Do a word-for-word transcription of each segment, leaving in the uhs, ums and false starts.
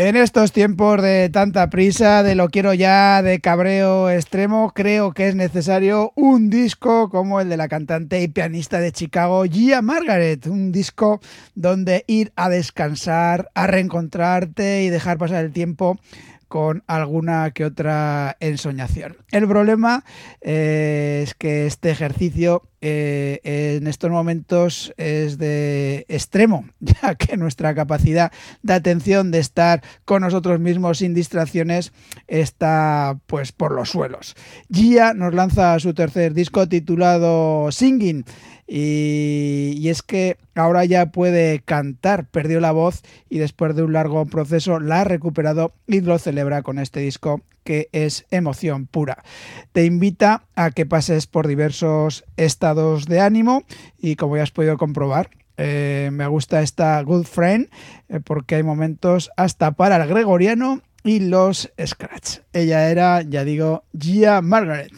En estos tiempos de tanta prisa, de lo quiero ya, de cabreo extremo, creo que es necesario un disco como el de la cantante y pianista de Chicago, Gia Margaret. Un disco donde ir a descansar, a reencontrarte y dejar pasar el tiempo con alguna que otra ensoñación. El problema eh, es que este ejercicio eh, en estos momentos es de extremo, ya que nuestra capacidad de atención, de estar con nosotros mismos sin distracciones, está pues por los suelos. Gia nos lanza su tercer disco titulado Singing. Y, y es que ahora ya puede cantar, perdió la voz y después de un largo proceso la ha recuperado y lo celebra con este disco que es emoción pura. Te invita a que pases por diversos estados de ánimo y como ya has podido comprobar, eh, me gusta esta Good Friend eh, porque hay momentos hasta para el gregoriano y los scratch. Ella era, ya digo, Gia Margaret.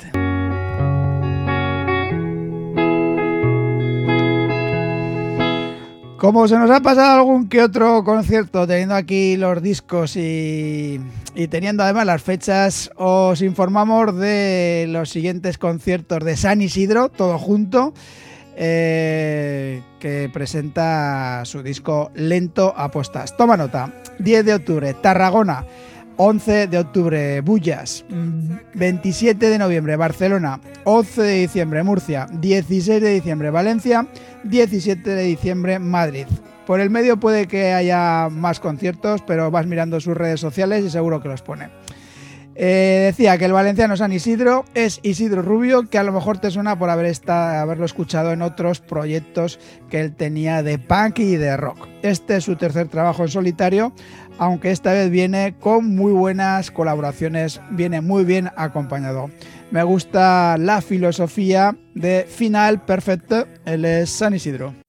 Como se nos ha pasado algún que otro concierto teniendo aquí los discos y, y teniendo además las fechas, os informamos de los siguientes conciertos de San Isidro, todo junto, eh, que presenta su disco Lento Apostas. Toma nota, diez de octubre, Tarragona. once de octubre, Bullas. veintisiete de noviembre, Barcelona. once de diciembre, Murcia. dieciséis de diciembre, Valencia. diecisiete de diciembre, Madrid. Por el medio puede que haya más conciertos, pero vas mirando sus redes sociales y seguro que los pone. Eh, decía que el valenciano San Isidro es Isidro Rubio, que a lo mejor te suena por haber estado, haberlo escuchado en otros proyectos que él tenía de punk y de rock. Este es su tercer trabajo en solitario, aunque esta vez viene con muy buenas colaboraciones, viene muy bien acompañado. Me gusta la filosofía de Final Perfecto, él es San Isidro.